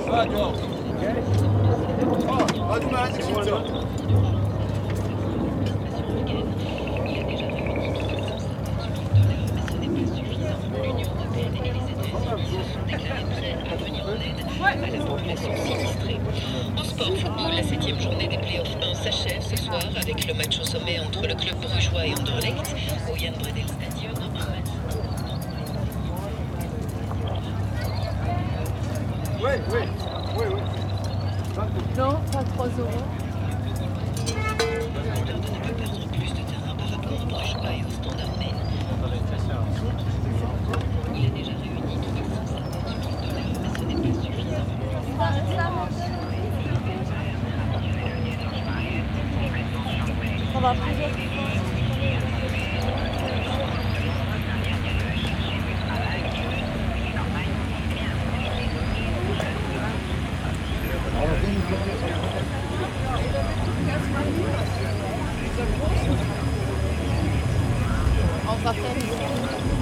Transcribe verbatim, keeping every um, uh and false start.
Radio. 아, 누나 아직 진짜. En sport football, la septième journée des playoffs un s'achève ce soir avec le match au sommet entre le club brugeois et Anderlecht au Jan Bredel Stadion. Un match. Oui, oui, oui, oui. Non, pas trois euros. Perdre plus de terrain par rapport au brugeois et au Standard Liège. Il a déjà réuni trois cent cinquante mille dollars, mais ce n'est pas suffisant. On va plusieurs. On va faire